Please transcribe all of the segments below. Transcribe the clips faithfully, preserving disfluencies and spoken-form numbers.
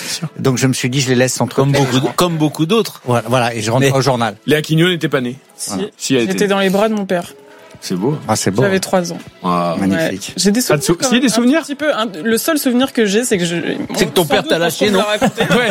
Donc je me suis dit, je les laisse entre comme beaucoup, de, comme beaucoup d'autres. Voilà, voilà, et je rentre Mais pas au journal. Léa Quignon n'était pas née. Si, voilà. si elle j'étais était... dans les bras de mon père. C'est beau. Ah, c'est beau. J'avais trois ans. Wow. Magnifique. Ouais. J'ai des souvenirs. Sou- si, des souvenirs? Un petit peu. Un, le seul souvenir que j'ai, c'est que je. C'est que ton père t'a lâché, non? Ouais. Ouais,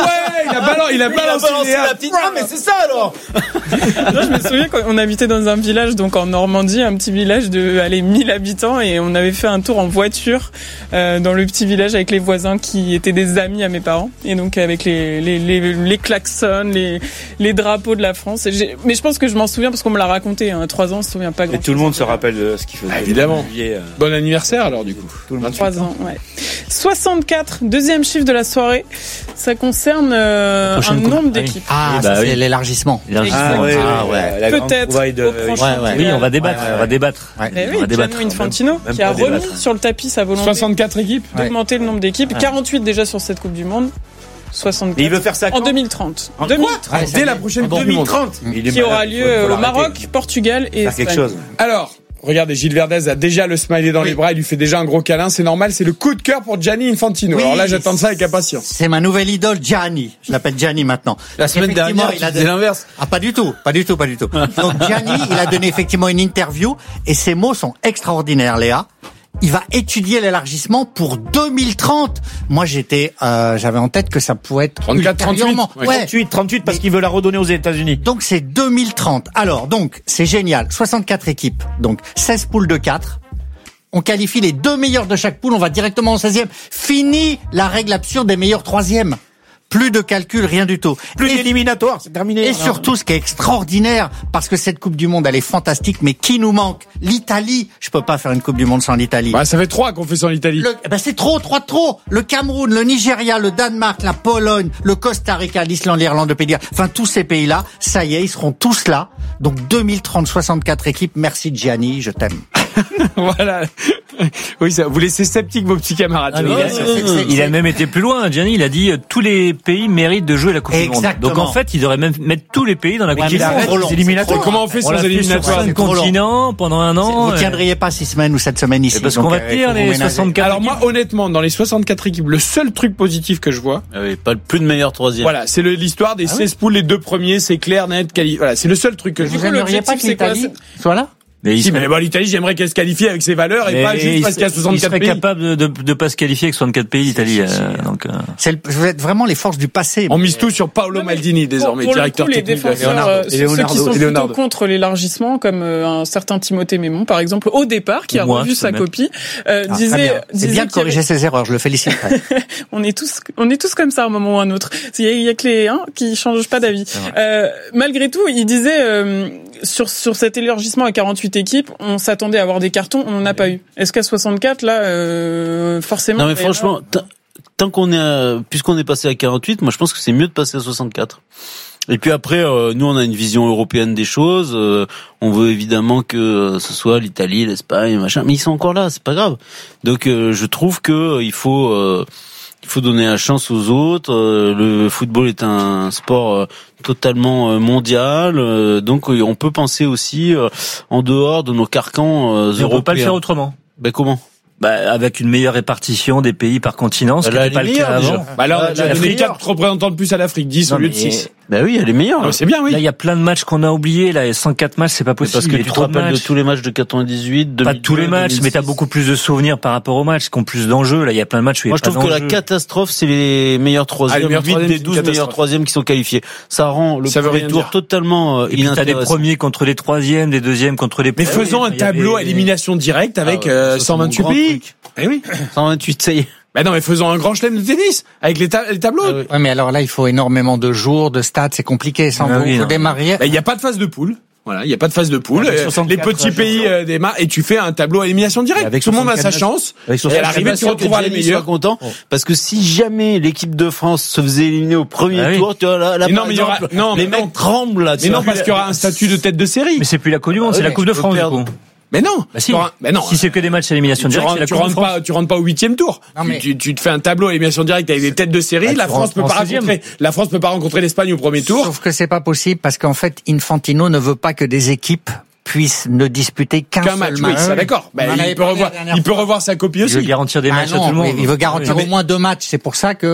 il a balancé, il a balancé, il a balancé la petite. Ah, mais c'est ça alors. Non, je me souviens qu'on habitait dans un village, donc en Normandie, un petit village de, allez, mille habitants, et on avait fait un tour en voiture euh, dans le petit village avec les voisins qui étaient des amis à mes parents, et donc avec les les les, les klaxons, les les drapeaux de la France. Et j'ai... Mais je pense que je m'en souviens parce qu'on me l'a raconté. Hein. Trois ans, on se souvient pas grand. Et tout le monde se rappelle de ce qu'il faisait. Ah, évidemment. Euh... Bon anniversaire alors du coup. Trois ans, ouais. soixante-quatre, deuxième chiffre de la soirée. Ça concerne euh, un coupe. nombre d'équipes. Ah, bah, ça, oui. c'est l'élargissement. l'élargissement. Ah, ouais, ah, ouais. La Peut-être. De... Au prochain ouais, ouais. Oui, on va débattre. Ouais, ouais. On va débattre. Ouais. Mais oui, on va débattre. Gianni Infantino même, même qui a remis débattre. sur le tapis sa volonté. soixante-quatre équipes. D'augmenter ouais. le nombre d'équipes. Ouais. quarante-huit déjà sur cette Coupe du Monde. soixante-quatre. Et il veut faire ça quand en deux mille trente. En deux mille trente. Ah, dès la prochaine deux mille trente. Qui aura lieu au Maroc, Portugal et Espagne. Quelque chose. Alors. Regardez, Gilles Verdez a déjà le smiley dans oui. les bras, il lui fait déjà un gros câlin, c'est normal, c'est le coup de cœur pour Gianni Infantino. Oui, alors là, j'attends ça avec impatience. C'est ma nouvelle idole, Gianni. Je l'appelle Gianni maintenant. La semaine dernière, il a donné l'inverse. Ah, pas du tout, pas du tout, pas du tout. Donc Gianni, il a donné effectivement une interview et ses mots sont extraordinaires, Léa. Il va étudier l'élargissement pour deux mille trente. Moi, j'étais, euh, j'avais en tête que ça pouvait être trente-quatre, trente-huit. Ouais. trente-huit, trente-huit parce qu'il veut la redonner aux États-Unis. Donc, c'est deux mille trente. Alors, donc, c'est génial. soixante-quatre équipes. Donc, seize poules de quatre. On qualifie les deux meilleurs de chaque poule. On va directement en seizième. Fini la règle absurde des meilleurs troisièmes. Plus de calcul, rien du tout. Plus d'éliminatoire, c'est terminé. Et surtout, ce qui est extraordinaire, parce que cette Coupe du Monde, elle est fantastique, mais qui nous manque? L'Italie. Je peux pas faire une Coupe du Monde sans l'Italie. Bah, ça fait trois qu'on fait sans l'Italie. Le, bah, c'est trop, trois de trop. Le Cameroun, le Nigeria, le Danemark, la Pologne, le Costa Rica, l'Islande, l'Irlande, le Pays de Galles. Enfin, tous ces pays-là, ça y est, ils seront tous là. Donc, deux mille trente, soixante-quatre équipes. Merci Gianni, je t'aime. Voilà. Oui, ça, vous laissez sceptique vos petits camarades. Ah, il, a, c'est, c'est, c'est, il a même été plus loin, Gianni. Il a dit euh, tous les pays méritent de jouer la Coupe Exactement. du Monde. Donc en fait, il devrait même mettre tous les pays dans la Coupe du Monde. Les éliminatoires. Comment on fait sans éliminatoires? Cinq continents pendant un an. Vous tiendriez pas six semaines ou sept semaines ici. Parce qu'on va tenir les soixante-quatre. Alors moi, honnêtement, dans les soixante-quatre équipes, le seul truc positif que je vois, ah oui, pas le plus de meilleur troisième. Voilà, c'est le, l'histoire des ah seize oui. poules, les deux premiers, c'est clair, net, quali. Voilà, c'est le seul truc que je vois. Vous n'aimeriez pas que l'Italie soit là? Mais si, mais bon, l'Italie, j'aimerais qu'elle se qualifie avec ses valeurs et mais pas juste parce qu'il y a soixante-quatre pays. Il serait capable de, de, de pas se qualifier avec soixante-quatre pays, l'Italie. Euh, donc, euh... c'est le, vous êtes vraiment les forces du passé. On mise tout sur Paolo Maldini, désormais, pour, pour directeur le coup, technique. Les défenseurs, euh, ceux qui sont plutôt contre l'élargissement, comme euh, un certain Timothée Mémon, par exemple, au départ, qui a Moi, revu sa même. copie, euh, ah, disait, bien. disait c'est bien de corriger avait... ses erreurs, je le félicite. on est tous, on est tous comme ça à un moment ou à un autre. Il y a, il y a que les, hein, qui changent pas d'avis. Euh, malgré tout, il disait, euh, sur, sur cet élargissement à quarante-huit équipes, on s'attendait à avoir des cartons, on n'en a pas eu. Est-ce qu'à soixante-quatre, là, euh, forcément... Non mais franchement, t- tant qu'on est, à, puisqu'on est passé à quarante-huit, moi je pense que c'est mieux de passer à soixante-quatre. Et puis après, euh, nous on a une vision européenne des choses, euh, on veut évidemment que euh, ce soit l'Italie, l'Espagne, machin, mais ils sont encore là, c'est pas grave. Donc euh, je trouve que euh, il faut... Euh, Il faut donner la chance aux autres. Euh, le football est un sport euh, totalement euh, mondial, euh, donc euh, on peut penser aussi euh, en dehors de nos carcans euh, européens. On peut pas le faire autrement. Ben comment? Bah, avec une meilleure répartition des pays par continent, ce qui n'était pas le cas avant. Bah là, on a donné quatre représentants de plus à l'Afrique, dix au lieu de six. Bah oui, elle est meilleure. Non, c'est bien, oui. Là, il y a plein de matchs qu'on a oubliés. Là, cent quatre matchs, c'est pas possible. Parce que tu te rappelles de tous les matchs de quatre-vingt-dix-huit, deux mille deux, pas tous les matchs, deux mille six. Mais t'as beaucoup plus de souvenirs par rapport aux matchs, qui ont plus d'enjeux. Là, il y a plein de matchs où il y a Moi, je trouve que la catastrophe, c'est les meilleurs troisièmes, ah, huit des douze meilleurs troisièmes qui sont qualifiés. Ça rend le premier tour totalement inintéressant. Et puis t'as des premiers contre les troisièmes, des deuxièmes contre les premiers. Mais faisons un tableau à élimination directe avec cent vingt-huit pays. Eh oui. cent vingt-huit, ça y est. Ben non, mais faisons un grand chelem de tennis avec les, ta- les tableaux. Ah oui. Ouais, mais alors là, il faut énormément de jours, de stades, c'est compliqué. Sans ah vous, oui, vous démarrer. Ben, il n'y a pas de phase de poule. Voilà, il n'y a pas de phase de poule. Ouais, les petits pays euh, démarrent et tu fais un tableau à élimination directe. Tout le monde a sa chance. Et à l'arrivée, tu retrouveras les meilleurs. Content, oh. Parce que si jamais l'équipe de France se faisait éliminer au premier ah, tour, oui. tu vois là, là mais par non, exemple, mais il y aura, non, les mais mecs non. tremblent là. Mais non, parce qu'il y aura un statut de tête de série. Mais c'est plus la Coupe du Monde, c'est la Coupe de France. Mais non, bah si. mais non. Si c'est que des matchs à élimination directe, tu, tu rentres pas, tu rentres pas au huitième tour. Non, mais... tu, tu, tu te fais un tableau à élimination directe avec des têtes de série. Bah, la France peut pas rencontrer, la France peut pas rencontrer l'Espagne au premier tour. Sauf que c'est pas possible parce qu'en fait, Infantino ne veut pas que des équipes puissent ne disputer qu'un, qu'un seul match. match. Oui, ça, d'accord. Bah, il peut revoir, il peut revoir sa copie aussi. Il veut garantir des matchs ah non, à tout le monde. Il veut garantir oui. au moins deux matchs. C'est pour ça que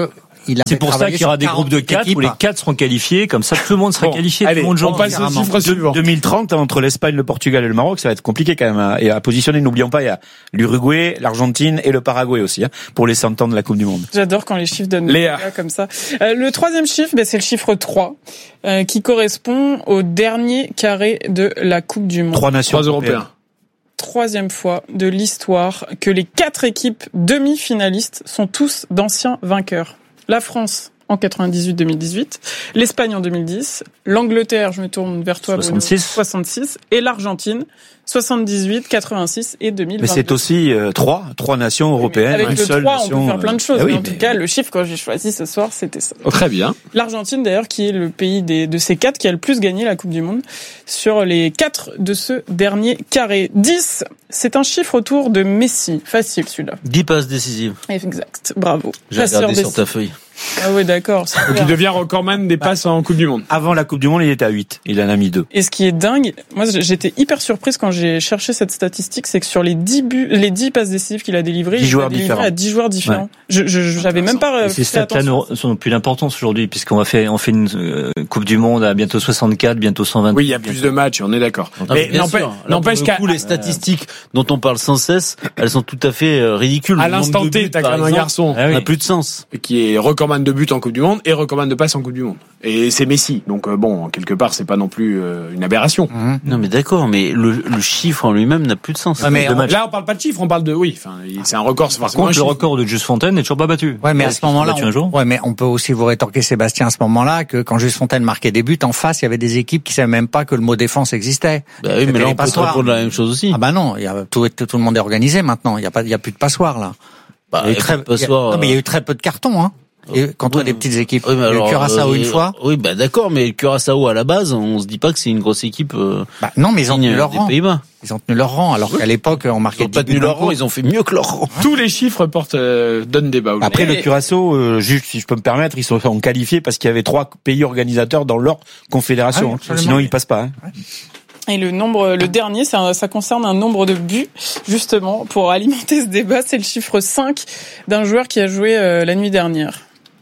il a C'est pour ça qu'il y aura des groupes de quatre où les quatre seront qualifiés, comme ça tout le monde sera bon, qualifié, allez, tout le monde jouera. On passe au chiffre suivant. deux mille trente, entre l'Espagne, le Portugal et le Maroc, ça va être compliqué quand même. Hein. Et à positionner, n'oublions pas, il y a l'Uruguay, l'Argentine et le Paraguay aussi, hein, pour les cent ans de la Coupe du Monde. J'adore quand les chiffres donnent Léa. comme ça. Euh, le troisième chiffre, ben, c'est le chiffre trois, euh, qui correspond au dernier carré de la Coupe du Monde. Trois nations Trois Européens. Troisième fois de l'histoire que les quatre équipes demi-finalistes sont tous d'anciens vainqueurs. La France en quatre-vingt-dix-huit deux mille dix-huit, l'Espagne en deux mille dix, l'Angleterre, je me tourne vers toi, soixante-six. Bruno, soixante-six, et l'Argentine, soixante-dix-huit, quatre-vingt-six et deux mille vingt-deux. Mais c'est aussi euh, trois, trois nations européennes. Avec une le seule trois, nation, on peut faire plein de choses. Euh, mais oui, en mais... tout cas, le chiffre que j'ai choisi ce soir, c'était ça. Oh, très bien. L'Argentine, d'ailleurs, qui est le pays des, de ces quatre qui a le plus gagné la Coupe du Monde sur les quatre de ce dernier carré. dix, c'est un chiffre autour de Messi. Facile, celui-là. dix passes décisives. Exact. Bravo. J'ai Passeur regardé sur décisif. ta feuille. Ah ouais, d'accord. Donc il devient recordman des passes en Coupe du Monde. Avant la Coupe du Monde, il était à huit. Il en a mis deux. Et ce qui est dingue, moi j'étais hyper surprise quand j'ai cherché cette statistique, c'est que sur les dix buts, les dix passes décisives qu'il a délivrées, il a délivré à dix joueurs différents. Ouais. Je, je, j'avais même pas et ces fait attention. Ces stats-là n'ont plus d'importance aujourd'hui, puisqu'on va faire, on fait une euh, Coupe du Monde à bientôt soixante-quatre, bientôt cent vingt. Oui, il y a plus de matchs, on est d'accord. Ah, mais n'empêche, n'empêche qu'à les statistiques dont on parle sans cesse, elles sont tout à fait euh, ridicules. À l'instant T, t'as quand même un garçon ah oui. n'a plus de sens, qui est recordman de buts en Coupe du Monde et recordman de passes en Coupe du Monde. Et c'est Messi, donc euh, bon, quelque part, c'est pas non plus euh, une aberration. Mmh. Non, mais d'accord, mais le, le chiffre en lui-même n'a plus de sens. Ah, mais on, là, on parle pas de chiffre, on parle de oui. Enfin, c'est un record. C'est Par contre, un le record de Just Fontaine n'est toujours pas battu. Ouais, mais à ce moment-là, on... ouais, mais on peut aussi vous rétorquer, Sébastien, à ce moment-là, que quand Just Fontaine marquait des buts, en face, il y avait des équipes qui savaient même pas que le mot défense existait. Bah oui, mais là, on peut te répondre la même chose aussi. Ah bah non, il y a tout, tout le monde est organisé maintenant. Il y a pas, il y a plus de passoire là. Bah, il y a eu très, passoire, il y a, non, mais il y a eu très peu de cartons, hein. Et quand on a des petites équipes, oui, mais alors, le Curaçao euh, une fois. Oui, bah d'accord, mais le Curaçao à la base, on se dit pas que c'est une grosse équipe. Euh, bah non, mais ils ont tenu leur rang. Pays-Bas. Ils ont tenu leur rang, alors oui. qu'à l'époque, on marquait. Ils ont pas tenu leur rang, ils ont fait mieux que leur rang. Tous les chiffres portent euh, donnent débat. Après mais... le Curaçao, euh, juste si je peux me permettre, ils sont qualifiés parce qu'il y avait trois pays organisateurs dans leur confédération. Ah oui, sinon, ils passent pas. Hein. Ouais. Et le nombre, le dernier, ça, ça concerne un nombre de buts, justement, pour alimenter ce débat, c'est le chiffre cinq d'un joueur qui a joué euh, la nuit dernière.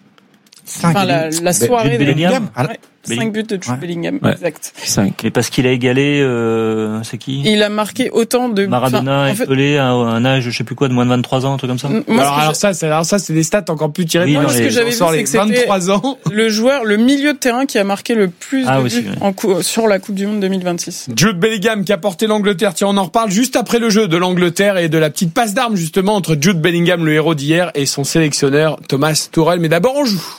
Enfin, la, la soirée de Bellingham. Ouais. cinq buts de Jude ouais. Bellingham, ouais. exact. cinq. Mais parce qu'il a égalé, euh, c'est qui? Il a marqué autant de Maradona, enfin, Pelé, à un âge, je sais plus quoi, de moins de vingt-trois ans, un truc comme ça. Moi, alors, alors ça, c'est, alors ça, c'est des stats encore plus tirées. Oui, moi, ce que j'avais vu, c'est que c'était vingt-trois ans. Le joueur, le milieu de terrain qui a marqué le plus ah, de aussi, buts oui. en coup, sur la Coupe du Monde deux mille vingt-six. Jude Bellingham qui a porté l'Angleterre. Tiens, on en reparle juste après le jeu de l'Angleterre et de la petite passe d'armes, justement, entre Jude Bellingham, le héros d'hier, et son sélectionneur, Thomas Tuchel. Mais d'abord, on joue.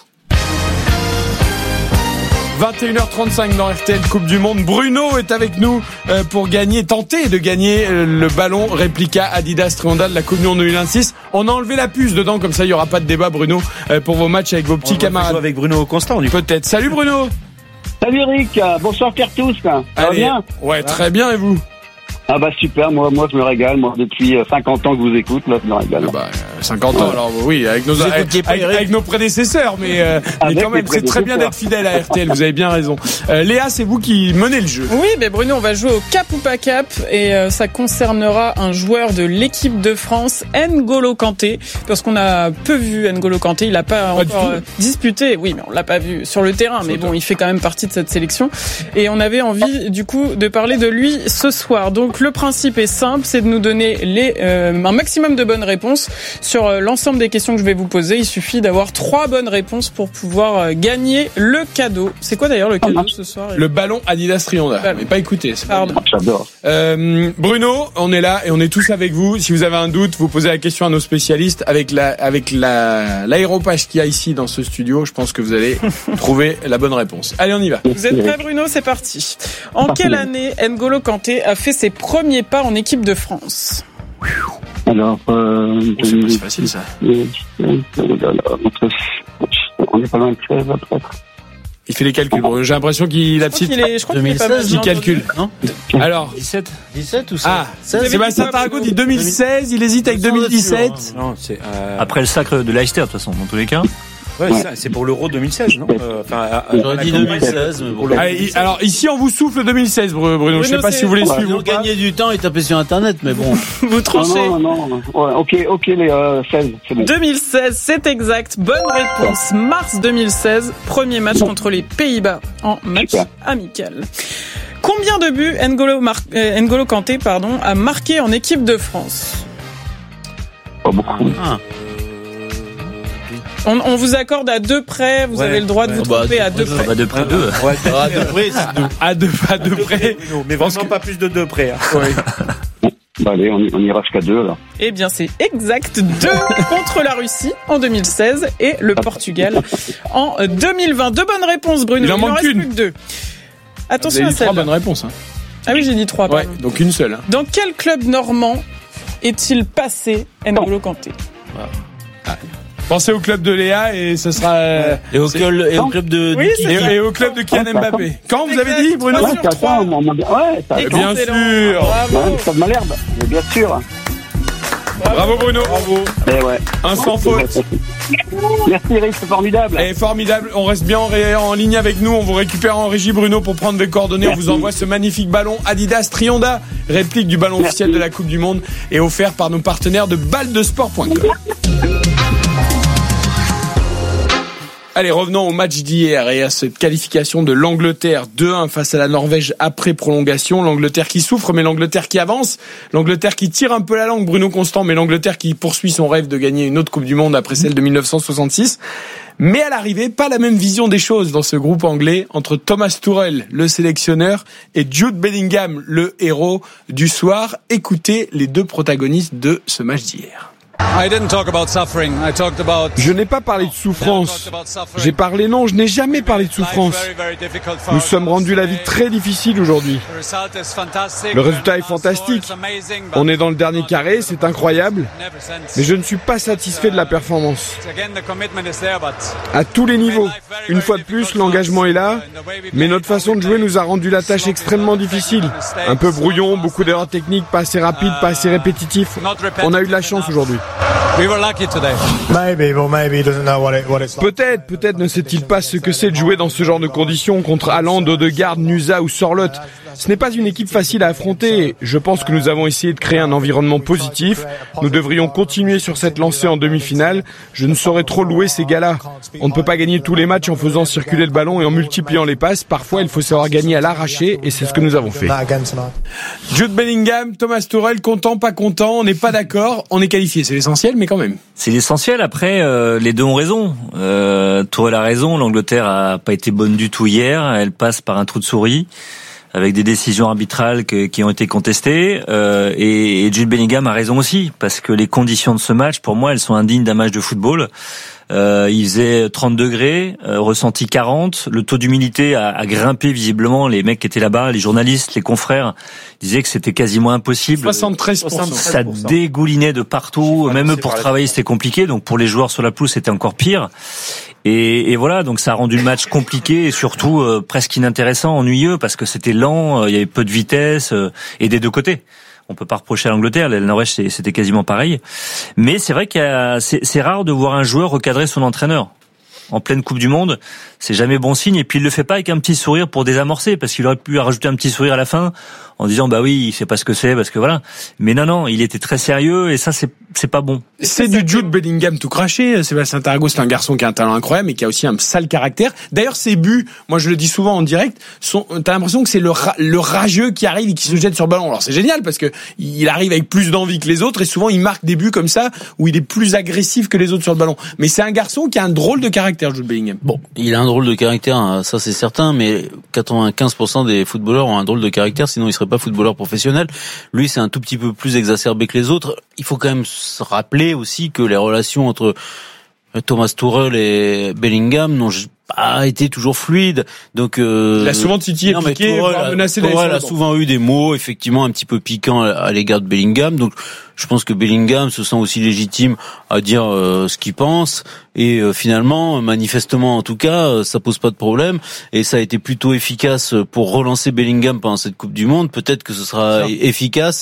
vingt et une heures trente-cinq dans R T L Coupe du Monde. Bruno est avec nous pour gagner, tenter de gagner le ballon réplica Adidas Trianda de la Coupe du Monde deux mille vingt-six. On a enlevé la puce dedans, comme ça il n'y aura pas de débat, Bruno, pour vos matchs avec vos petits on camarades. Jouer avec Bruno Constant, du peut-être. Salut Bruno. Salut Eric, bonsoir Pierre tous. Ça va bien ? Ouais, très bien, et vous ? Ah bah super, moi moi je me régale, moi depuis cinquante ans que je vous écoute, là je me régale. Ah bah, cinquante ans, alors oui, avec nos avec, avec, avec nos prédécesseurs, mais, euh, mais quand même c'est très bien d'être fidèle à R T L, vous avez bien raison. Euh, Léa, c'est vous qui menez le jeu. Oui, mais Bruno, on va jouer au cap ou pas cap, et euh, ça concernera un joueur de l'équipe de France, N'Golo Kanté, parce qu'on a peu vu N'Golo Kanté, il a pas, pas encore euh, disputé, oui, mais on l'a pas vu sur le terrain, mais bon, il fait quand même partie de cette sélection, et on avait envie du coup de parler de lui ce soir. Donc le principe est simple, c'est de nous donner les, euh, un maximum de bonnes réponses sur euh, l'ensemble des questions que je vais vous poser. Il suffit d'avoir trois bonnes réponses pour pouvoir euh, gagner le cadeau. C'est quoi d'ailleurs le cadeau oh, ce soir ? Le ballon Adidas Trianda. Mais pas écouté. C'est Pardon. J'adore. Euh, Bruno, on est là et on est tous avec vous. Si vous avez un doute, vous posez la question à nos spécialistes. Avec la, avec la, l'aéropage qu'il y a ici dans ce studio, je pense que vous allez trouver la bonne réponse. Allez, on y va. Vous êtes prêts, Bruno ? C'est parti. En quelle année N'Golo Kanté a fait ses premiers pas en équipe de France ? Alors, euh, oh, c'est pas si facile ça. On est pas loin de seize peut-être. Il fait les calculs. Bon, j'ai l'impression qu'il a petite. Je crois qu'il est pas mal. Il calcule. Non alors. dix-sept dix-sept ou seize Ah, Sébastien Tarago dit deux mille seize. Il hésite avec deux mille dix-sept. Non, c'est euh... après le sacre de Leicester de toute façon, dans tous les cas. Ouais, ouais. Ça, c'est pour l'Euro deux mille seize, non euh, enfin, j'aurais dit deux mille seize. Mais bon. Allez, alors ici, on vous souffle deux mille seize, Bruno. Bruno je sais pas si vous voulez ouais, suivre ou pas. Gagner du temps et taper sur Internet, mais bon. Vous tranchez. Non, non, non. Ouais, ok, ok, les euh, seize, c'est bon. deux mille seize, c'est exact. Bonne réponse. Mars deux mille seize, premier match contre les Pays-Bas en match Super. amical. Combien de buts N'Golo, Mar- euh, N'Golo Kanté pardon, a marqué en équipe de France? Pas beaucoup. Ah. On, on vous accorde à deux près, vous Ouais, avez le droit de ouais. vous Bah, tromper à deux bah, près. Bah, de près deux. Ouais, Ah, de près, c'est deux. À deux, à deux près. mais vraiment pas plus de deux près. Hein. Ouais. Bah, allez, on, y- on ira jusqu'à deux, là. Eh bien, c'est exact. Deux contre la Russie en deux mille seize et le Portugal en deux mille vingt. Deux bonnes réponses, Bruno. Il en manque reste une. plus que deux. Vous Attention avez à dit trois celle-là. bonnes réponses. Hein. Ah oui, j'ai dit trois, Ouais, pardon. donc une seule. Hein. Dans quel club normand est-il passé N'Golo Kanté? Pensez au club de Léa et ce sera. euh, Et au, club, et au club de. Oui, de- c'est Et, ça. et au club de Kylian Mbappé. Quand vous avez Exact. dit, Bruno? Trois Ouais, sur c'est trois. ça, on m'a bien- ouais, ça, Eh bien Excellent. sûr. Bravo. ouais, Stade Malherbe, mais bien sûr. Bravo Bruno. Bravo. Eh ouais. Un sans faute. Merci Eric, c'est formidable. Et formidable, on reste bien en, ré- en ligne avec nous, on vous récupère en régie Bruno pour prendre des coordonnées, on vous envoie ce magnifique ballon Adidas Trionda, réplique du ballon officiel de la Coupe du Monde et offert par nos partenaires de balle de sport point com. Allez, revenons au match d'hier et à cette qualification de l'Angleterre deux un face à la Norvège après prolongation. L'Angleterre qui souffre, mais l'Angleterre qui avance. L'Angleterre qui tire un peu la langue, Bruno Constant, mais l'Angleterre qui poursuit son rêve de gagner une autre Coupe du Monde après celle de mille neuf cent soixante-six. Mais à l'arrivée, pas la même vision des choses dans ce groupe anglais entre Thomas Tuchel, le sélectionneur, et Jude Bellingham, le héros du soir. Écoutez les deux protagonistes de ce match d'hier. Je n'ai pas parlé de souffrance. J'ai parlé, non, je n'ai jamais parlé de souffrance. Nous sommes rendus la vie très difficile aujourd'hui. Le résultat est fantastique. On est dans le dernier carré, c'est incroyable. Mais je ne suis pas satisfait de la performance. À tous les niveaux. Une fois de plus, l'engagement est là. Mais notre façon de jouer nous a rendu la tâche extrêmement difficile. Un peu brouillon, beaucoup d'erreurs techniques, pas assez rapides, pas assez répétitifs. On a eu de la chance aujourd'hui. Peut-être, peut-être ne sait-il pas ce que c'est de jouer dans ce genre de conditions contre Haaland, Odegaard, Nusa ou Sorloth. Ce n'est pas une équipe facile à affronter. Je pense que nous avons essayé de créer un environnement positif. Nous devrions continuer sur cette lancée en demi-finale. Je ne saurais trop louer ces gars-là. On ne peut pas gagner tous les matchs en faisant circuler le ballon et en multipliant les passes. Parfois, il faut savoir gagner à l'arraché et c'est ce que nous avons fait. Jude Bellingham, Thomas Tuchel, content, pas content, on n'est pas d'accord, on est qualifié, c'est l'essentiel, mais quand même. C'est l'essentiel. Après, euh, les deux ont raison. Euh, Tourelle a raison. L'Angleterre a pas été bonne du tout hier. Elle passe par un trou de souris avec des décisions arbitrales que, qui ont été contestées. Euh, et, et Jude Bellingham a raison aussi, parce que les conditions de ce match, pour moi, elles sont indignes d'un match de football. Euh, il faisait trente degrés, euh, ressenti quarante. Le taux d'humidité a, a grimpé visiblement. Les mecs qui étaient là-bas, les journalistes, les confrères, disaient que c'était quasiment impossible. soixante-treize pour cent. Ça dégoulinait de partout. Même pour travailler, c'était compliqué. Donc pour les joueurs sur la pelouse, c'était encore pire. Et, et voilà, donc ça a rendu le match compliqué et surtout euh, presque inintéressant, ennuyeux, parce que c'était lent, euh, il y avait peu de vitesse euh, et des deux côtés. On peut pas reprocher à l'Angleterre, la Norvège c'était quasiment pareil. Mais c'est vrai qu'il y a, c'est, c'est rare de voir un joueur recadrer son entraîneur. En pleine Coupe du Monde, c'est jamais bon signe. Et puis il le fait pas avec un petit sourire pour désamorcer, parce qu'il aurait pu rajouter un petit sourire à la fin en disant bah oui, il sait pas ce que c'est, parce que voilà. Mais non non, il était très sérieux et ça c'est c'est pas bon. C'est du Jude Bellingham tout craché. Sébastien Tarago, c'est un garçon qui a un talent incroyable, mais qui a aussi un sale caractère. D'ailleurs, ses buts, moi je le dis souvent en direct, sont, t'as l'impression que c'est le, ra- le rageux qui arrive et qui se jette sur le ballon. Alors c'est génial parce que il arrive avec plus d'envie que les autres et souvent il marque des buts comme ça où il est plus agressif que les autres sur le ballon. Mais c'est un garçon qui a un drôle de caractère, Jude Bellingham. Bon, il a un drôle de caractère, hein, ça c'est certain, mais quatre-vingt-quinze pour cent des footballeurs ont un drôle de caractère, sinon ils seraient pas footballeurs professionnels. Lui, c'est un tout petit peu plus exacerbé que les autres. Il faut quand même se rappeler aussi que les relations entre Thomas Tuchel et Bellingham n'ont pas été toujours fluides. Donc, euh, Il a souvent titillé, non, mais piqué, Tuchel voire a- menacé d'aller Tuchel sur le a banc. souvent eu des mots, effectivement, un petit peu piquants à, à l'égard de Bellingham. Donc, je pense que Bellingham se sent aussi légitime à dire euh, ce qu'il pense. Et euh, finalement, manifestement en tout cas, euh, ça pose pas de problème. Et ça a été plutôt efficace pour relancer Bellingham pendant cette Coupe du Monde. Peut-être que ce sera efficace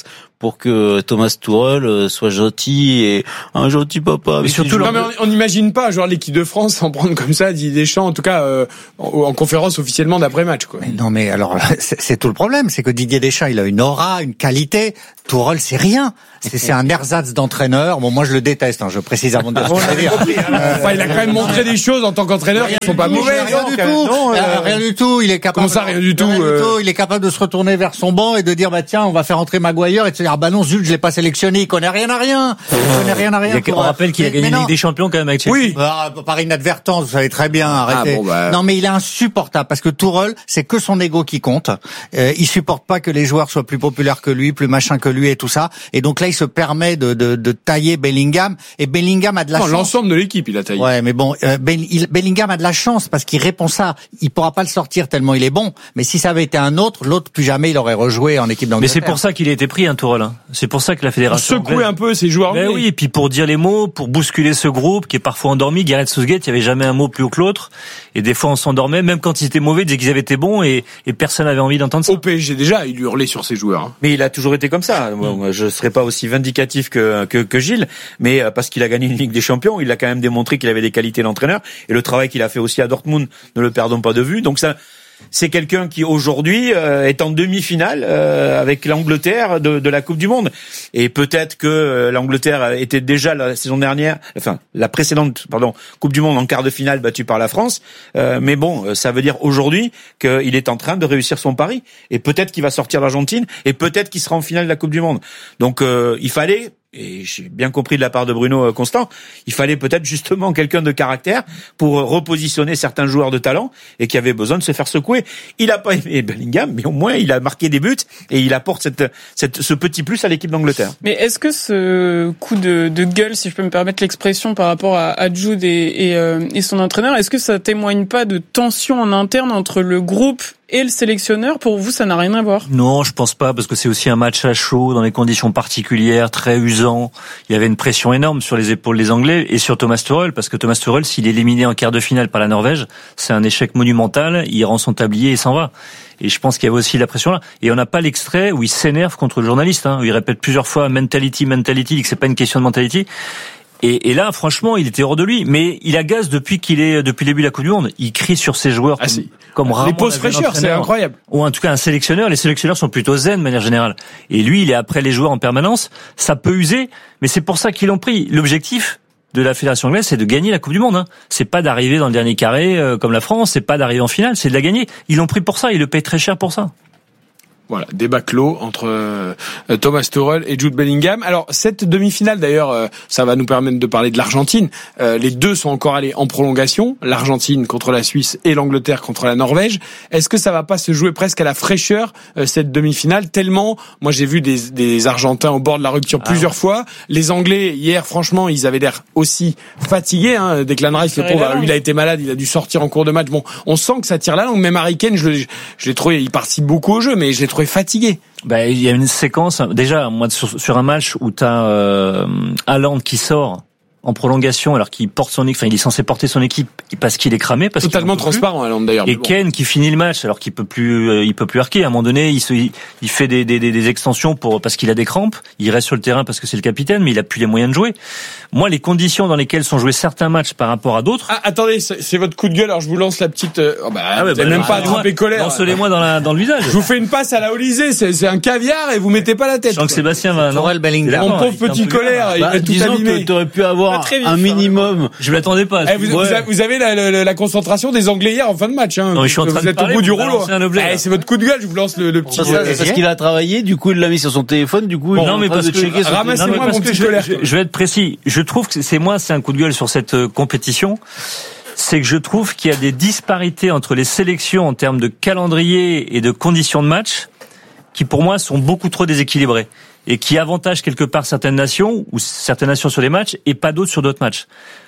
pour que Thomas Tuchel soit gentil et un gentil papa. Mais surtout, non, mais on n'imagine pas, genre l'équipe de France s'en prendre comme ça, Didier Deschamps, en tout cas euh, en, en conférence officiellement d'après-match, quoi. Mais non, mais alors c'est, c'est tout le problème, c'est que Didier Deschamps, il a une aura, une qualité. Tuchel, c'est rien. C'est, c'est un ersatz d'entraîneur. Bon, moi je le déteste. Hein, je précise avant de dire ce que je veux dire. Euh, enfin, il a quand même montré des choses en tant qu'entraîneur qui sont pas mauvais. Rien du tout. Non, euh, rien du tout. Il est capable. Comment ça, rien du tout, rien euh... du tout. Il est capable de se retourner vers son banc et de dire bah tiens, on va faire entrer Maguire et de se dire ah bah non zut, je l'ai pas sélectionné. Il connaît rien à rien. Il connaît rien à rien. On rappelle qu'il a gagné la Ligue des Champions quand même avec Chelsea. Oui. Ah, par inadvertance, vous savez très bien. Arrêtez. Ah, bon, bah... Non, mais il est insupportable parce que Tuchel, c'est que son ego qui compte. Euh, il supporte pas que les joueurs soient plus populaires que lui, plus machin que lui et tout ça. Et donc là, il se permet de de, de tailler Bellingham. Et Bellingham a de la non, chance. L'ensemble de l'équipe, il a taillé. Ouais, mais bon, euh, Bellingham a de la chance parce qu'il répond ça. Il pourra pas le sortir tellement il est bon. Mais si ça avait été un autre, l'autre plus jamais il aurait rejoué en équipe d'Angleterre. Mais c'est pour ça qu'il a été pris, hein, Tuchel. Hein. C'est pour ça que la fédération secouer anglaise... un peu ses joueurs. Ben oui, et puis pour dire les mots, pour bousculer ce groupe qui est parfois endormi. Gareth Southgate, il y avait jamais un mot plus haut que l'autre. Et des fois on s'endormait, même quand ils étaient mauvais, ils disaient qu'ils avaient été bons et, et personne n'avait envie d'entendre ça. Au P S G déjà, il hurlait sur ses joueurs. Hein. Mais il a toujours été comme ça. Moi, moi, je serais pas aussi vindicatif que, que, que Gilles, mais parce qu'il a gagné une Ligue des Champions, il a quand même démontré qu'il avait des qualités d'entraîneur et le travail qu'il a fait aussi à Dortmund, ne le perdons pas de vue. Donc ça, c'est quelqu'un qui aujourd'hui euh, est en demi-finale euh, avec l'Angleterre de, de la Coupe du Monde. Et peut-être que euh, l'Angleterre était déjà la saison dernière, enfin la précédente, pardon, Coupe du Monde en quart de finale battue par la France. Euh, mais bon, ça veut dire aujourd'hui qu'il est en train de réussir son pari. Et peut-être qu'il va sortir l'Argentine et peut-être qu'il sera en finale de la Coupe du Monde. Donc euh, il fallait... Et j'ai bien compris de la part de Bruno Constant, il fallait peut-être justement quelqu'un de caractère pour repositionner certains joueurs de talent et qui avaient besoin de se faire secouer. Il a pas aimé Bellingham, mais au moins il a marqué des buts et il apporte cette, cette, ce petit plus à l'équipe d'Angleterre. Mais est-ce que ce coup de, de gueule, si je peux me permettre l'expression, par rapport à, à Jude et, et, euh, et son entraîneur, est-ce que ça témoigne pas de tension en interne entre le groupe et le sélectionneur? Pour vous, ça n'a rien à voir? Non, je pense pas, parce que c'est aussi un match à chaud, dans des conditions particulières, très usant. Il y avait une pression énorme sur les épaules des Anglais et sur Thomas Tuchel, parce que Thomas Tuchel, s'il est éliminé en quart de finale par la Norvège, c'est un échec monumental, il rend son tablier et s'en va. Et je pense qu'il y avait aussi la pression là. Et on n'a pas l'extrait où il s'énerve contre le journaliste, hein, où il répète plusieurs fois mentality, mentality, que c'est pas une question de mentality. Et, et là, franchement, il était hors de lui. Mais il agace depuis qu'il est, depuis le début de la Coupe du Monde. Il crie sur ses joueurs ah, comme, si. comme rarement. Les pauses fraîcheurs, c'est incroyable. Ou en tout cas un sélectionneur. Les sélectionneurs sont plutôt zen de manière générale. Et lui, il est après les joueurs en permanence. Ça peut user, mais c'est pour ça qu'ils l'ont pris. L'objectif de la fédération anglaise, c'est de gagner la Coupe du Monde. Hein. C'est pas d'arriver dans le dernier carré euh, comme la France. C'est pas d'arriver en finale. C'est de la gagner. Ils l'ont pris pour ça. Ils le payent très cher pour ça. Voilà, débat clos entre euh, Thomas Tuchel et Jude Bellingham. Alors cette demi-finale d'ailleurs, euh, ça va nous permettre de parler de l'Argentine. Euh, les deux sont encore allés en prolongation, l'Argentine contre la Suisse et l'Angleterre contre la Norvège. Est-ce que ça va pas se jouer presque à la fraîcheur euh, cette demi-finale, tellement moi j'ai vu des, des Argentins au bord de la rupture ah plusieurs ouais. fois. Les Anglais hier, franchement, ils avaient l'air aussi fatigués. Hein. Declan Rice, le pauvre, il a été malade, il a dû sortir en cours de match. Bon, on sent que ça tire la langue. Même Harry Kane, je, je, je l'ai trouvé, il participe beaucoup au jeu, mais je l'ai trouvé fatigué. Bah, il y a une séquence, déjà, moi, sur, sur un match où t'as euh, Haaland qui sort en prolongation alors qu'il porte son équipe, enfin il est censé porter son équipe parce qu'il est cramé, parce totalement transparent Haaland d'ailleurs. Et bon. Kane qui finit le match alors qu'il peut plus, euh, il peut plus arquer. À un moment donné, il se, il fait des, des, des extensions pour parce qu'il a des crampes. Il reste sur le terrain parce que c'est le capitaine, mais il a plus les moyens de jouer. Moi, les conditions dans lesquelles sont joués certains matchs par rapport à d'autres. Ah, attendez, c'est, c'est votre coup de gueule. Alors je vous lance la petite. Euh, oh bah, ah ouais, bah, même bah, pas attraper colère. Lancez-les-moi dans la dans le visage. Je vous fais une passe à la Olysée. C'est, c'est un caviar et vous mettez pas la tête. Je sens que Sébastien va. Non, Bellingham. Mon pauvre petit colère. Bah, il est tout disons abîmé. que t'aurais pu avoir un minimum. Je m'attendais pas. Eh, vous, ouais. vous avez la, la, la concentration des Anglais hier en fin de match. Hein. Non, mais je suis en train vous de êtes parler, au bout du rouleau. Eh, c'est votre coup de gueule. Je vous lance le, le petit. Parce, euh, parce qu'il a travaillé. Du coup, il l'a mis sur son téléphone. Du coup, bon, il non, mais parce que ramassez-moi mon petit colère. Je, je vais être précis. Je trouve que c'est moi, c'est un coup de gueule sur cette euh, compétition. C'est que je trouve qu'il y a des disparités entre les sélections en termes de calendrier et de conditions de match qui, pour moi, sont beaucoup trop déséquilibrées et qui avantagent quelque part certaines nations ou certaines nations sur les matchs et pas d'autres sur d'autres matchs.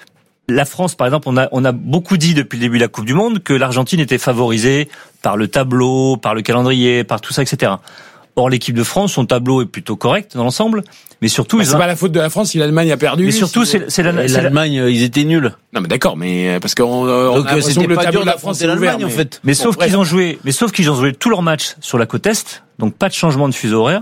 La France, par exemple, on a, on a beaucoup dit depuis le début de la Coupe du Monde que l'Argentine était favorisée par le tableau, par le calendrier, par tout ça, et cetera. Or, l'équipe de France, son tableau est plutôt correct dans l'ensemble, mais surtout... Bah, ils c'est ont... pas la faute de la France si l'Allemagne a perdu. Mais surtout, c'est, c'est, la, c'est l'Allemagne, la... ils étaient nuls. Non, mais d'accord, mais parce qu'on on Donc, a l'impression que le tableau de la France est ouvert, mais... en fait. Mais bon, sauf bref. qu'ils ont joué, mais sauf qu'ils ont joué tous leurs matchs sur la côte Est, donc pas de changement de fuseau horaire.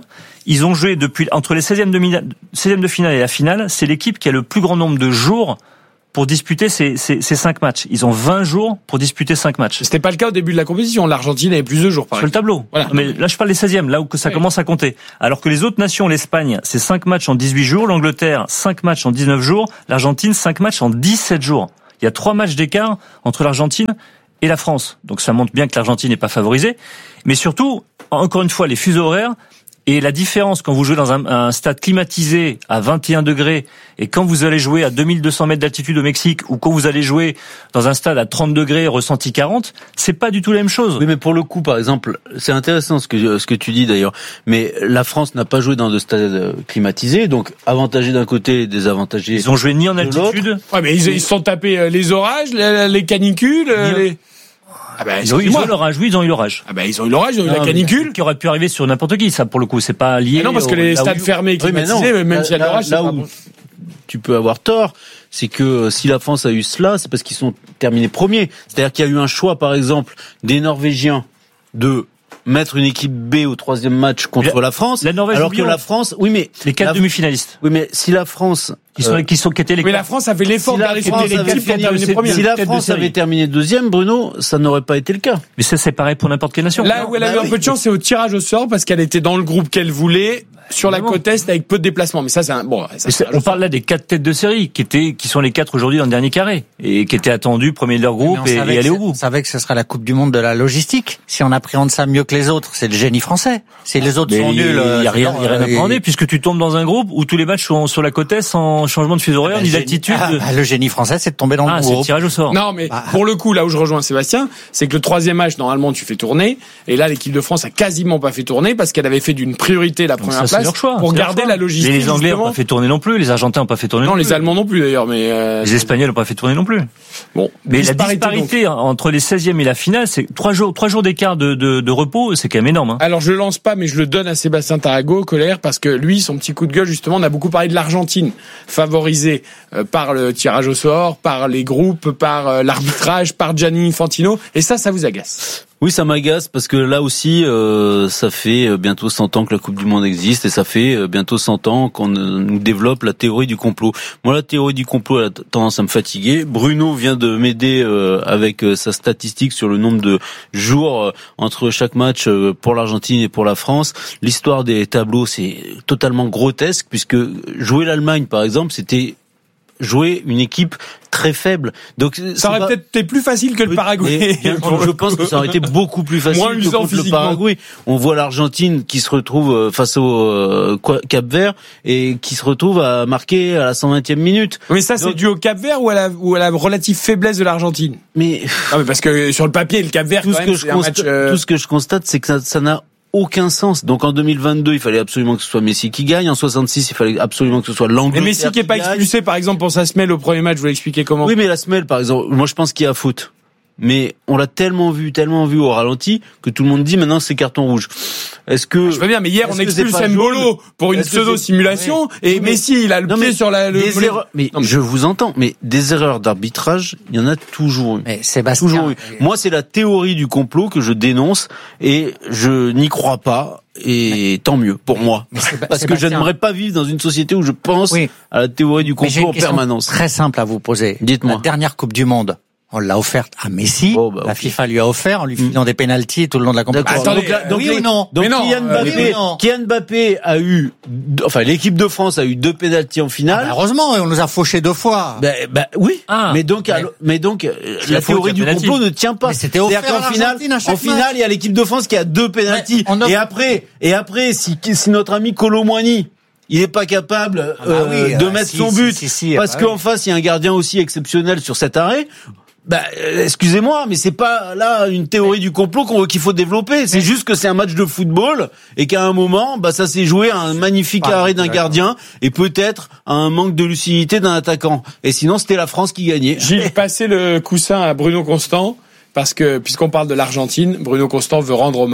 Ils ont joué depuis entre les seizièmes de, seizièmes de finale et la finale. C'est l'équipe qui a le plus grand nombre de jours pour disputer ces, ces, ces cinq matchs. Ils ont vingt jours pour disputer cinq matchs. C'était pas le cas au début de la compétition. L'Argentine avait plus de jours, par Sur exemple. le tableau. Voilà. Mais là, je parle des seizièmes, là où que ça oui. commence à compter. Alors que les autres nations, l'Espagne, c'est cinq matchs en dix-huit jours, l'Angleterre, cinq matchs en dix-neuf jours, l'Argentine, cinq matchs en dix-sept jours. Il y a trois matchs d'écart entre l'Argentine et la France. Donc ça montre bien que l'Argentine n'est pas favorisée. Mais surtout, encore une fois, les fuseaux horaires, et la différence quand vous jouez dans un, un stade climatisé à vingt et un degrés et quand vous allez jouer à deux mille deux cents mètres d'altitude au Mexique ou quand vous allez jouer dans un stade à trente degrés ressenti quarante, c'est pas du tout la même chose. Oui, mais pour le coup, par exemple, c'est intéressant ce que ce que tu dis d'ailleurs, mais la France n'a pas joué dans de stades climatisés, donc avantagé d'un côté, désavantagé. Ils ont joué ni en altitude. Ouais, mais ils, ils se sont tapés les orages, les, les canicules, les... Ah ben, ils, ont, ils ont eu l'orage, oui, ils ont eu l'orage. Ah ben, ils ont eu l'orage, ils ont eu non, la canicule. Qui aurait pu arriver sur n'importe qui, ça, pour le coup, c'est pas lié. Mais non, parce que les stades où... fermés, climatisés, oui, même s'il y a l'orage, c'est pas bon. Tu peux avoir tort, c'est que si la France a eu cela, c'est parce qu'ils sont terminés premiers. C'est-à-dire qu'il y a eu un choix, par exemple, des Norvégiens de mettre une équipe B au troisième match contre la, la France, la Norvège alors que la France, oui mais les quatre la, demi-finalistes. Oui mais si la France qui sont euh, qui sont qui étaient les mais la France a fait l'effort si d'aller les premiers. Si la France avait terminé deuxième, Bruno, ça n'aurait pas été le cas. Mais ça c'est pareil pour n'importe quelle nation. Là où elle a eu un peu de chance, c'est au tirage au sort parce qu'elle était dans le groupe qu'elle voulait sur la côte est avec peu de déplacements. Mais ça c'est un bon. Ça, c'est on parle là des quatre têtes de série qui étaient qui sont les quatre aujourd'hui dans le dernier carré et qui étaient attendus premiers de leur groupe et, et aller au bout. On savait que ce sera la Coupe du Monde de la logistique. Si on appréhende ça mieux que les autres, c'est le génie français. Si les autres sont nuls, il y a rien, il y a rien à appréhender puisque tu tombes dans un groupe où tous les matchs sont sur la côte est sans changement de fuseau horaire ni d'altitude. Ah, bah, le génie français, c'est de tomber dans ah, le groupe. C'est le tirage au sort. Non, mais bah. pour le coup, là où je rejoins Sébastien, c'est que le troisième match, normalement, tu fais tourner. Et là, l'équipe de France a quasiment pas fait tourner parce qu'elle avait fait d'une priorité la première ça, place choix, pour garder la logistique. Et les Anglais justement. n'ont pas fait tourner non plus, les Argentins n'ont pas fait tourner non, non plus. Non, les Allemands non plus d'ailleurs, mais euh... les Espagnols n'ont pas fait tourner non plus. Bon, mais disparité, la disparité donc. Entre les seizièmes et la finale, c'est trois jours, trois jours d'écart de, de, de repos, c'est quand même énorme. Hein. Alors je le lance pas, mais je le donne à Sébastien Tarago, colère, parce que lui, son petit coup de gueule, justement, on a beaucoup parlé de l'Argentine, favorisée euh, par le tirage au sort, par les groupes, par euh, l'arbitrage, par Gianni Infantino, et ça, ça vous agace. Oui, ça m'agace parce que là aussi, euh, ça fait bientôt cent ans que la Coupe du Monde existe et ça fait bientôt cent ans qu'on euh, nous développe la théorie du complot. Moi, la théorie du complot elle a tendance à me fatiguer. Bruno vient de m'aider euh, avec euh, sa statistique sur le nombre de jours euh, entre chaque match euh, pour l'Argentine et pour la France. L'histoire des tableaux, c'est totalement grotesque puisque jouer l'Allemagne, par exemple, c'était jouer une équipe très faible. Donc ça aurait pas... peut-être été plus facile que le Paraguay. Et, je pense que ça aurait été beaucoup plus facile Moins que contre le Paraguay. On voit l'Argentine qui se retrouve face au euh, Cap-Vert et qui se retrouve à marquer à la cent vingtième minute. Mais ça, Donc... c'est dû au Cap-Vert ou à la ou à la relative faiblesse de l'Argentine. Mais ah, mais parce que sur le papier, le Cap-Vert, tout quand ce même, que je constate, match, euh... tout ce que je constate, c'est que ça, ça n'a aucun sens. Donc en deux mille vingt-deux, il fallait absolument que ce soit Messi qui gagne. En soixante-six, il fallait absolument que ce soit l'Angleterre. Et Messi qui est pas expulsé, par exemple, pour sa semelle au premier match, vous l'expliquez comment? Oui, mais la semelle, par exemple, moi je pense qu'il y a faute. Mais on l'a tellement vu, tellement vu au ralenti que tout le monde dit maintenant c'est carton rouge. Est-ce que je veux bien, mais hier on expulse Mbolo pour une pseudo-simulation et mais... Messi il a le non, pied sur la. Le... Des erreurs... Mais non, mais je vous entends, mais des erreurs d'arbitrage, il y en a toujours eu. Mais Sébastien, toujours eu. Moi, c'est la théorie du complot que je dénonce et je n'y crois pas. Et mais, tant mieux pour moi, Séba- parce Sébastien. que je n'aimerais pas vivre dans une société où je pense oui. à la théorie du complot en permanence. Très simple à vous poser. Dites-moi. La dernière Coupe du Monde. On l'a offerte à Messi. Oh, bah, la okay. FIFA lui a offert en lui filant mmh. des pénaltys tout le long de la compétition. Attendez, donc, là, donc oui les, ou non Donc non, Kylian Mbappé, oui non. Kylian Mbappé a eu, enfin l'équipe de France a eu deux pénaltys en finale. Ah bah heureusement, on nous a fauché deux fois. Bah, bah oui. Ah, mais donc, mais, mais donc la théorie du complot ne tient pas. Mais c'était offert qu'en finale, en finale, il y a l'équipe de France qui a deux pénaltys. A... Et après, et après, si, si notre ami Kolo Muani il n'est pas capable ah bah euh, oui, de euh, mettre si, son but si, si, si, parce bah qu'en oui. face il y a un gardien aussi exceptionnel sur cet arrêt. Bah, excusez-moi, mais c'est pas là une théorie du complot qu'on, qu'il faut développer. C'est mais... juste que c'est un match de football et qu'à un moment, bah, ça s'est joué à un magnifique ah, arrêt d'un gardien et peut-être à un manque de lucidité d'un attaquant. Et sinon, c'était la France qui gagnait. J'ai passé le coussin à Bruno Constant parce que, puisqu'on parle de l'Argentine, Bruno Constant veut rendre hommage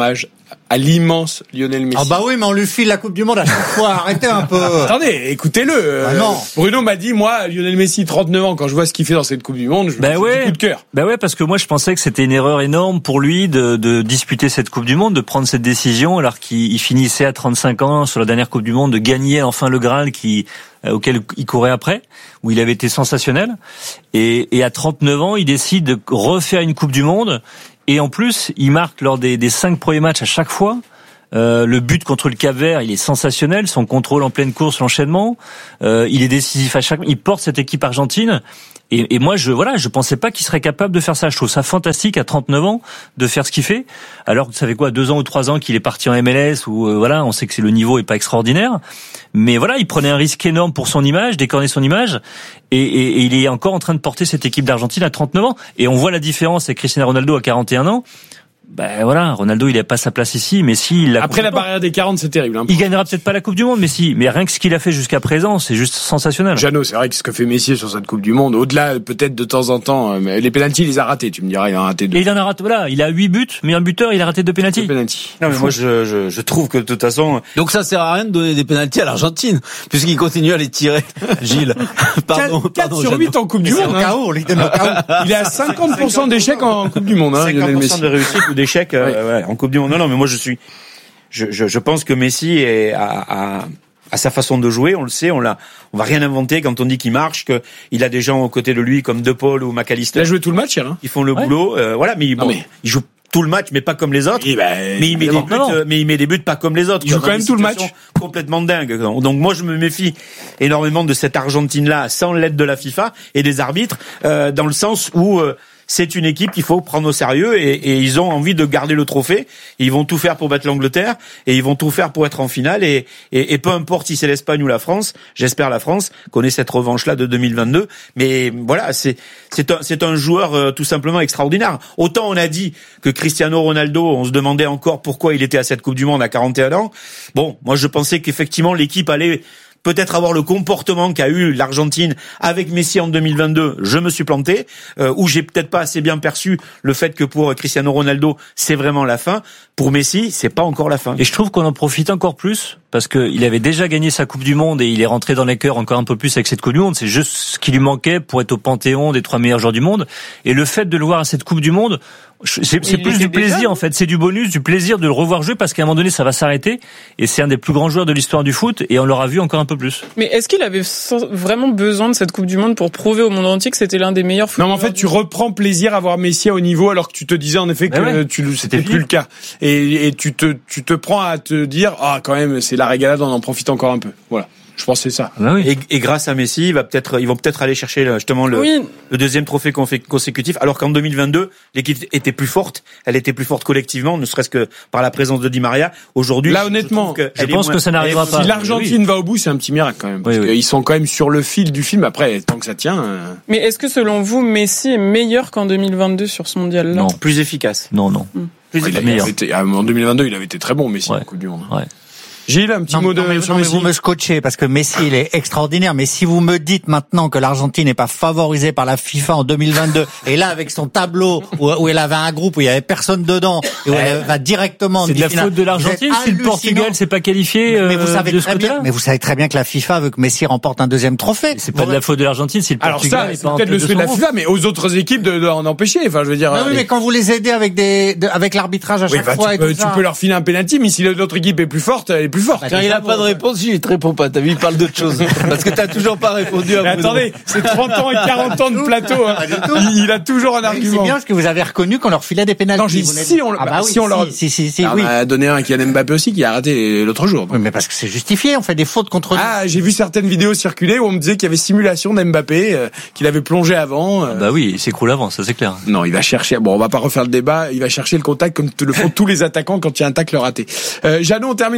à l'immense Lionel Messi. Ah bah oui, mais on lui file la Coupe du Monde à chaque fois. Arrêtez un peu. Attendez, écoutez-le. Ah non. Bruno m'a dit, moi, Lionel Messi, trente-neuf ans, quand je vois ce qu'il fait dans cette Coupe du Monde, je me Ben fais ouais. du coup de cœur. Ben ouais, parce que moi je pensais que c'était une erreur énorme pour lui de, de disputer cette Coupe du Monde, de prendre cette décision alors qu'il finissait à trente-cinq ans sur la dernière Coupe du Monde, de gagner enfin le Graal qui euh, auquel il courait après, où il avait été sensationnel. Et, et à trente-neuf ans, il décide de refaire une Coupe du Monde. Et en plus, il marque lors des, des cinq premiers matchs à chaque fois. Euh, le but contre le Cap-Vert, il est sensationnel. Son contrôle en pleine course, l'enchaînement, euh, il est décisif à chaque. Il porte cette équipe argentine. Et, et moi, je voilà, je pensais pas qu'il serait capable de faire ça. Je trouve ça fantastique à trente-neuf ans de faire ce qu'il fait. Alors que ça fait quoi, deux ans ou trois ans qu'il est parti en M L S où euh, voilà, on sait que c'est le niveau est pas extraordinaire. Mais voilà, il prenait un risque énorme pour son image, d'écorner son image. Et, et, et il est encore en train de porter cette équipe d'Argentine à trente-neuf ans. Et on voit la différence avec Cristiano Ronaldo à quarante et un ans. Ben voilà, Ronaldo il a pas sa place ici, Messi il l'a. Après la barrière des quarante, c'est terrible. Hein. Il gagnera peut-être pas la Coupe du Monde, Messi, mais rien que ce qu'il a fait jusqu'à présent, c'est juste sensationnel. Jeannot, c'est vrai que ce que fait Messi sur cette Coupe du Monde, au-delà peut-être de temps en temps, mais les pénaltys, il les a ratés. Tu me diras, il en a raté deux. Et il en a raté, voilà, il a huit buts, mais un buteur, il a raté deux pénaltys. Deux pénaltys. Non mais moi je, je je trouve que de toute façon. Donc ça sert à rien de donner des pénaltys à l'Argentine, puisqu'il continue à les tirer. Gilles, pardon, quatre sur huit en Coupe du Monde. Hein. Chaos, il est à cinquante pour cent d'échecs en Coupe du Monde. Hein, cinquante pour cent de réussite ou d'échecs. Euh, ouais. Ouais, en Coupe du Monde. Non, non, mais moi je suis, je, je, je pense que Messi est à, à, à sa façon de jouer. On le sait, on l'a, on va rien inventer quand on dit qu'il marche, que il a des gens aux côtés de lui comme De Paul ou McAllister. Il a joué tout le match hier. Hein. Ils font le ouais. boulot, euh, voilà. Mais, bon, mais il joue tout le match, mais pas comme les autres. Et ben, mais il met des buts, euh, mais il met des buts pas comme les autres. Il joue quand même tout le match. Complètement dingue. Donc moi je me méfie énormément de cette Argentine-là, sans l'aide de la FIFA et des arbitres, euh, dans le sens où euh, c'est une équipe qu'il faut prendre au sérieux et, et ils ont envie de garder le trophée. Ils vont tout faire pour battre l'Angleterre et ils vont tout faire pour être en finale. Et, et, et peu importe si c'est l'Espagne ou la France, j'espère la France connaît cette revanche-là de deux mille vingt-deux. Mais voilà, c'est c'est un c'est un joueur euh, tout simplement extraordinaire. Autant on a dit que Cristiano Ronaldo, on se demandait encore pourquoi il était à cette Coupe du Monde à quarante et un ans. Bon, moi je pensais qu'effectivement l'équipe allait peut-être avoir le comportement qu'a eu l'Argentine avec Messi en deux mille vingt-deux, je me suis planté, euh, où j'ai peut-être pas assez bien perçu le fait que pour Cristiano Ronaldo, c'est vraiment la fin. Pour Messi, c'est pas encore la fin. Et je trouve qu'on en profite encore plus parce que il avait déjà gagné sa Coupe du Monde et il est rentré dans les cœurs encore un peu plus avec cette Coupe du Monde. C'est juste ce qui lui manquait pour être au panthéon des trois meilleurs joueurs du monde. Et le fait de le voir à cette Coupe du Monde, c'est, c'est plus du plaisir déjà, en fait. C'est du bonus, du plaisir de le revoir jouer parce qu'à un moment donné, ça va s'arrêter. Et c'est un des plus grands joueurs de l'histoire du foot et on l'aura vu encore un peu plus. Mais est-ce qu'il avait vraiment besoin de cette Coupe du Monde pour prouver au monde entier que c'était l'un des meilleurs footballeurs? Non, mais en fait, tu reprends plaisir à voir Messi à haut niveau alors que tu te disais en effet que ben ouais, tu, c'était plus le cas. Et, et tu te, tu te prends à te dire, ah, quand même, c'est la régalade, on en profite encore un peu. Voilà. Je pense que c'est ça. Ben oui. Et, et grâce à Messi, il va peut-être, ils vont peut-être aller chercher justement le, oui. le deuxième trophée consécutif. Alors qu'en deux mille vingt-deux, l'équipe était plus forte. Elle était plus forte collectivement, ne serait-ce que par la présence de Di Maria. Aujourd'hui, là honnêtement, je, je pense moins, que ça n'arrivera pas. Si l'Argentine oui. va au bout, c'est un petit miracle quand même. Parce oui, oui. qu'ils sont quand même sur le fil du film. Après, tant que ça tient. Euh... Mais est-ce que selon vous, Messi est meilleur qu'en deux mille vingt-deux sur ce mondial-là? Non, plus efficace. Non, non. Hum. Plus il meilleur. Été, en deux mille vingt-deux, il avait été très bon, Messi, ouais. en Coupe du Monde. Ouais. Gilles, un petit non, mot de non, mais, sur non, Messi. Mais vous me scotchez parce que Messi il est extraordinaire. Mais si vous me dites maintenant que l'Argentine n'est pas favorisée par la FIFA en deux mille vingt-deux et là avec son tableau où, où elle avait un groupe où il y avait personne dedans et où elle va directement. C'est de la faute de l'Argentine si le Portugal s'est pas qualifié. Mais, mais vous savez de très bien. Mais vous savez très bien que la FIFA veut que Messi remporte un deuxième trophée. C'est pas de la faute de l'Argentine si le Portugal. Alors ça, c'est peut-être le souhait de la FIFA, mais aux autres équipes de, de en empêcher. Enfin, je veux dire. Non, oui, mais quand vous les aidez avec des, de, avec l'arbitrage à chaque oui, fois tu et peux, tout tu ça. peux leur filer un penalty, mais si l'autre équipe est plus forte, elle est plus forte. Quand il a pas de réponse, il te répond pas. T'as vu, il parle d'autre chose. Parce que t'as toujours pas répondu à mais attendez, c'est trente ans et quarante ans de plateau, hein. il, il a toujours un argument. C'est bien parce que vous avez reconnu qu'on leur filait des pénaltys. Non, j'ai si on, ah bah oui, si on leur, si, si, si, ah, oui. On a donné un à Kylian Mbappé aussi qui a raté l'autre jour. Oui, mais parce que c'est justifié, on fait des fautes contre nous. Ah, j'ai vu certaines vidéos circuler où on me disait qu'il y avait simulation d'Mbappé, euh, qu'il avait plongé avant. Euh... Bah oui, il s'écroule avant, ça c'est clair. Non, il va chercher, bon, on va pas refaire le débat, il va chercher le contact comme le font tous les attaquants quand il y a un tacle raté. Euh, Jeannot, on termine avec toi, ton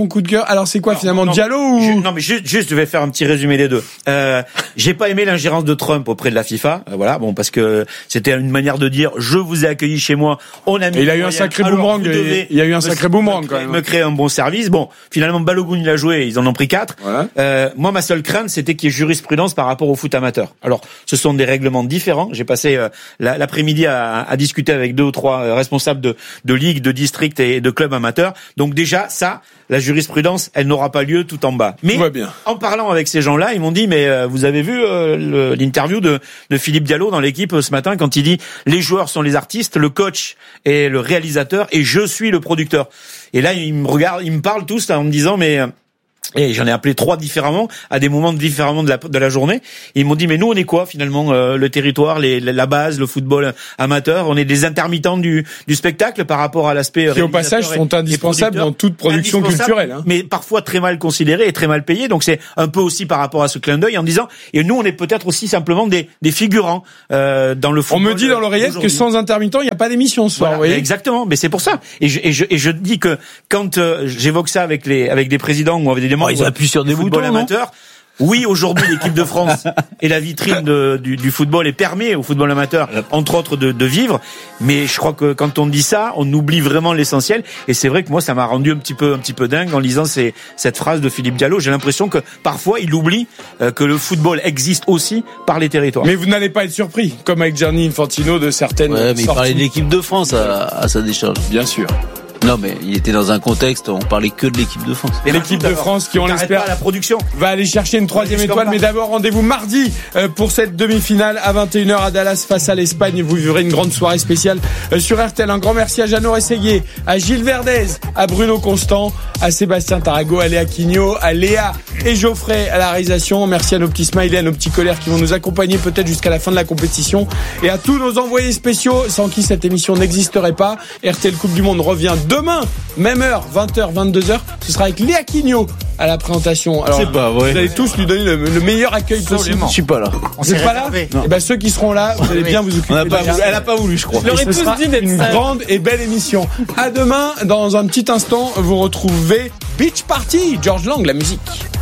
coup de cœur. Alors c'est quoi non, finalement non, Diallo ou je, Non mais juste, juste, je vais faire un petit résumé des deux. Euh, j'ai pas aimé l'ingérence de Trump auprès de la FIFA. Euh, voilà, bon parce que c'était une manière de dire je vous ai accueilli chez moi. On a mis. Et il a eu un sacré boomerang. Il y a eu un sacré boomerang quand même. Me créer un bon service. Bon, finalement Balogun il a joué, ils en ont pris quatre. Voilà. Euh, moi ma seule crainte c'était qu'il y ait jurisprudence par rapport au foot amateur. Alors ce sont des règlements différents. J'ai passé euh, l'après-midi à, à discuter avec deux ou trois euh, responsables de, de ligues, de districts et de clubs amateurs. Donc déjà ça, la jurisprudence, elle n'aura pas lieu tout en bas. Mais bien. En parlant avec ces gens-là, ils m'ont dit mais euh, vous avez vu euh, l'interview de, de Philippe Diallo dans l'équipe euh, ce matin quand il dit les joueurs sont les artistes, le coach est le réalisateur et je suis le producteur. Et là ils me regardent, ils me parlent tous là, en me disant mais euh, et j'en ai appelé trois différemment, à des moments différemment de la, de la journée. Et ils m'ont dit, mais nous, on est quoi, finalement, euh, le territoire, les, la base, le football amateur? On est des intermittents du, du spectacle par rapport à l'aspect... Qui, au passage, sont indispensables dans toute production culturelle. Hein. Mais parfois très mal considérés et très mal payés. Donc c'est un peu aussi par rapport à ce clin d'œil en disant, et nous, on est peut-être aussi simplement des, des figurants euh, dans le football. On me dit dans l'oreillette que sans intermittents, il n'y a pas d'émission ce soir. Voilà, vous voyez exactement, mais c'est pour ça. Et je, et je, et je dis que quand euh, j'évoque ça avec, les, avec des présidents ou avec des Oh, ils appuient sur des boutons, amateur. Oui, aujourd'hui, l'équipe de France est la vitrine de, du, du football et permet au football amateur, entre autres, de, de vivre. Mais je crois que quand on dit ça, on oublie vraiment l'essentiel. Et c'est vrai que moi, ça m'a rendu un petit peu, un petit peu dingue en lisant ces, cette phrase de Philippe Diallo. J'ai l'impression que parfois, il oublie euh, que le football existe aussi par les territoires. Mais vous n'allez pas être surpris, comme avec Gianni Infantino, de certaines. Ouais, mais il parlait de l'équipe de France à, à sa décharge. Bien sûr. Non, mais il était dans un contexte, on parlait que de l'équipe de France. Et l'équipe de France qui, on l'espère, la production va aller chercher une troisième étoile. Mais d'abord, rendez-vous mardi pour cette demi-finale à vingt et une heures à Dallas face à l'Espagne. Vous vivrez une grande soirée spéciale sur R T L. Un grand merci à Jeannot Rességuier, à Gilles Verdez, à Bruno Constant, à Sébastien Tarago, à Léa Quignot, à Léa et Geoffrey à la réalisation. Merci à nos petits smileys, à nos petits colères qui vont nous accompagner peut-être jusqu'à la fin de la compétition. Et à tous nos envoyés spéciaux sans qui cette émission n'existerait pas. R T L Coupe du Monde revient demain, même heure, vingt heures, vingt-deux heures. Ce sera avec Léa Quignot à la présentation. Alors, c'est pas vrai. Vous allez tous lui donner le, le meilleur accueil possible. Je suis pas là. On vous n'êtes pas là? Et ben ceux qui seront là, vous allez bien vous occuper. On a pas voulu, elle a pas voulu, je crois. Et ce sera une grande et belle émission. À demain. Dans un petit instant, vous retrouvez Beach Party, George Lang, la musique.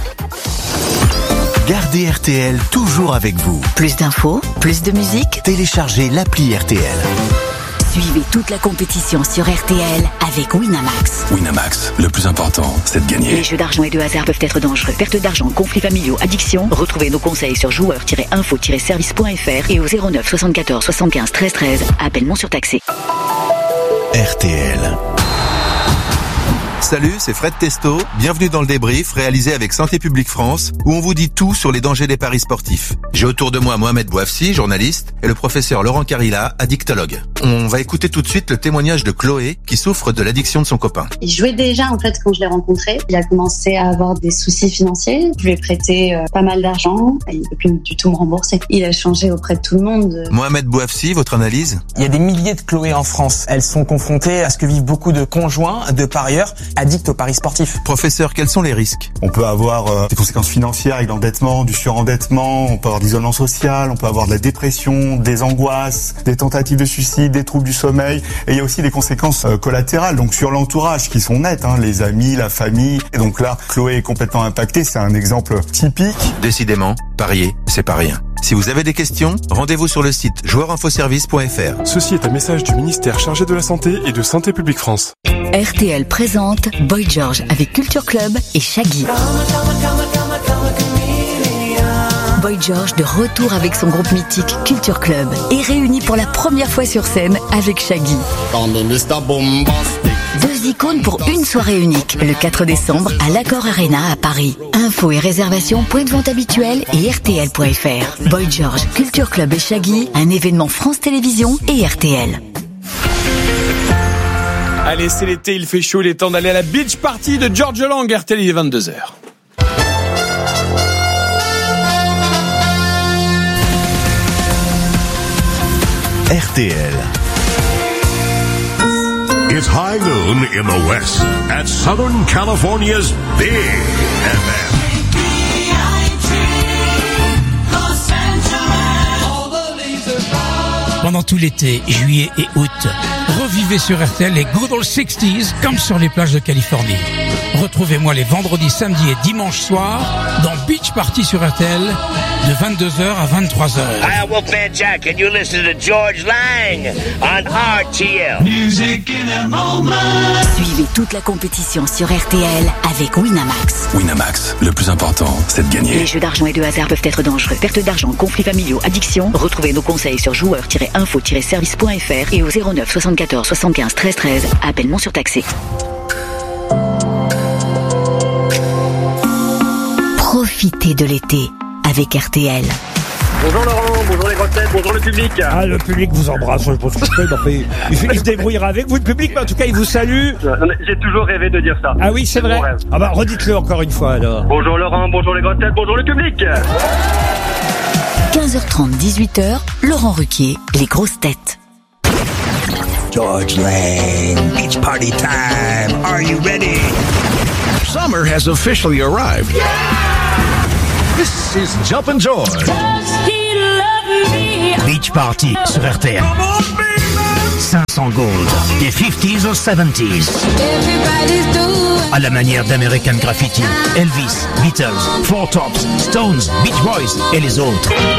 Gardez R T L toujours avec vous. Plus d'infos, plus de musique. Téléchargez l'appli R T L. Suivez toute la compétition sur R T L avec Winamax. Winamax, le plus important, c'est de gagner. Les jeux d'argent et de hasard peuvent être dangereux. Perte d'argent, conflits familiaux, addiction. Retrouvez nos conseils sur joueurs tiret info tiret service point f r et au zéro neuf soixante-quatorze soixante-quinze treize treize. Appel non surtaxé. R T L. Salut, c'est Fred Testo. Bienvenue dans le débrief réalisé avec Santé publique France où on vous dit tout sur les dangers des paris sportifs. J'ai autour de moi Mohamed Bouafsi, journaliste, et le professeur Laurent Carilla, addictologue. On va écouter tout de suite le témoignage de Chloé qui souffre de l'addiction de son copain. Il jouait déjà en fait quand je l'ai rencontré. Il a commencé à avoir des soucis financiers. Je lui ai prêté euh, pas mal d'argent et il ne peut plus du tout me rembourser. Il a changé auprès de tout le monde. Mohamed Bouafsi, votre analyse? Il y a des milliers de Chloé en France. Elles sont confrontées à ce que vivent beaucoup de conjoints, de parieurs, addicts aux paris sportifs. Professeur, quels sont les risques? On peut avoir euh, des conséquences financières avec l'endettement, du surendettement, on peut avoir de l'isolement social, on peut avoir de la dépression, des angoisses, des tentatives de suicide, des troubles du sommeil. Et il y a aussi des conséquences euh, collatérales, donc sur l'entourage qui sont nettes, hein, les amis, la famille. Et donc là, Chloé est complètement impactée, c'est un exemple typique. Décidément, parier, c'est pas rien. Si vous avez des questions, rendez-vous sur le site joueur info service point f r. Ceci est un message du ministère chargé de la Santé et de Santé publique France. R T L présente Boy George avec Culture Club et Shaggy. Boy George de retour avec son groupe mythique Culture Club et réuni pour la première fois sur scène avec Shaggy. Deux icônes pour une soirée unique, le quatre décembre à l'Accor Arena à Paris. Infos et réservations, point de vente habituel et R T L point f r. Boy George, Culture Club et Shaggy, un événement France Télévisions et R T L. Allez, c'est l'été, il fait chaud, il est temps d'aller à la beach party de George Lang. R T L, il est vingt-deux heures. R T L. It's high noon in the West at Southern California's Big F M. Pendant tout l'été, juillet et août, revivez Vivez sur R T L les Good Old sixties comme sur les plages de Californie. Retrouvez-moi les vendredis, samedis et dimanches soirs dans Beach Party sur R T L de vingt-deux heures à vingt-trois heures. Hi, Wolfman Jack, and you listen to George Lang on R T L. Music in a moment. Suivez toute la compétition sur R T L avec Winamax. Winamax, le plus important, c'est de gagner. Les jeux d'argent et de hasard peuvent être dangereux. Perte d'argent, conflits familiaux, addiction. Retrouvez nos conseils sur joueurs tiret info tiret service point f r et au zéro neuf soixante-quatorze soixante-quinze treize treize. Appel non surtaxé. Profitez de l'été avec R T L. Bonjour Laurent, bonjour les grosses têtes, bonjour le public. Ah, le public vous embrasse, je pense que je peux, non, mais il, fait, il se débrouillera avec vous, le public, mais en tout cas, il vous salue. J'ai toujours rêvé de dire ça. Ah oui, c'est vrai. Ah bah, redites-le encore une fois, alors. Bonjour Laurent, bonjour les grosses têtes, bonjour le public. quinze heures trente, dix-huit heures, Laurent Ruquier, les grosses têtes. George Lang, it's party time. Are you ready? Summer has officially arrived. Yeah! This is Jumpin' George. Beach Party sur R T L. cinq cents gold des fifties aux seventies. À la manière d'American Graffiti, Elvis, Beatles, Four Tops, Stones, Beach Boys et les autres.